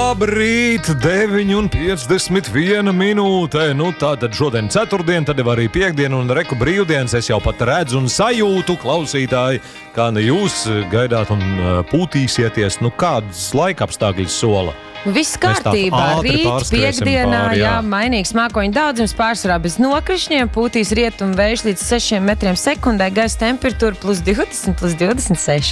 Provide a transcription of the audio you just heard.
Labrīt, 9:51 minūte. Nu, tātad šodien ceturtdien, tad jau arī piekdien un reku brīvdienas. Es jau pat redzu un sajūtu, klausītāji, kā ne jūs gaidāt un pūtīsieties. Nu, kādas laikapstākļas sola? Viss kārtībā. Rīt, piekdienā, mainīgs mākoņu daudzums, pārsvarā bez nokrišņiem, pūtīs rietumu vējš līdz 6 metriem sekundē, gaisa temperatūra +20, +26.